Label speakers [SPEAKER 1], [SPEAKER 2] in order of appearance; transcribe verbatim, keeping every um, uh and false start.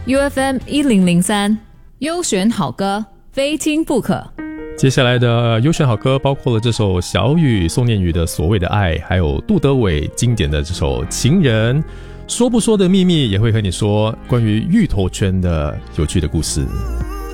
[SPEAKER 1] U F M 一零零三优选好歌，非听不可。
[SPEAKER 2] 接下来的优选好歌包括了这首小雨宋念宇的《所谓的爱》，还有杜德伟经典的这首《情人》。说不说的秘密也会和你说关于芋头圈的有趣的故事。